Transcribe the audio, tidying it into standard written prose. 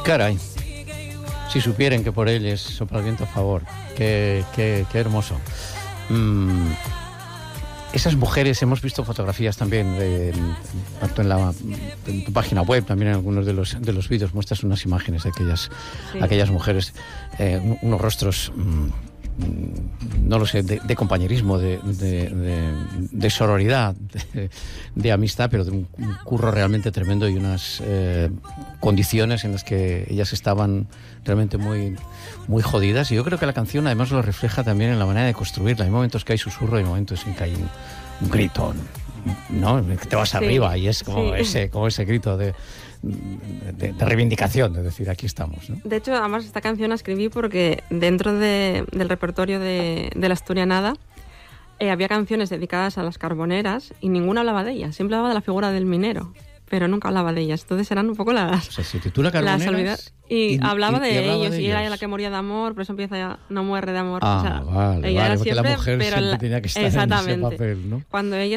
Caray, si supieran que por ellos sopla el viento a favor. Qué hermoso. Esas mujeres, hemos visto fotografías también, tanto en tu página web, también en algunos de los vídeos, muestras unas imágenes de aquellas mujeres, unos rostros, no lo sé, de compañerismo, de sororidad, de amistad, pero de un curro realmente tremendo y unas condiciones en las que ellas estaban realmente muy, muy jodidas. Y yo creo que la canción además lo refleja también en la manera de construirla. Hay momentos que hay susurro y momentos en que hay un grito, ¿no? Que te vas arriba y es como ese grito de reivindicación, de decir, aquí estamos, ¿no? De hecho, además, esta canción la escribí porque dentro del repertorio de la Asturianada había canciones dedicadas a las carboneras y ninguna hablaba de ellas. Siempre hablaba de la figura del minero, pero nunca hablaba de ellas. Entonces eran un poco las... O sea, se titula Carboneras y hablaba de ellos, y era ella la que moría de amor, por eso empieza ya, no muere de amor. Vale, ella era porque siempre, la mujer pero siempre tenía que estar en ese papel, ¿no? Cuando ella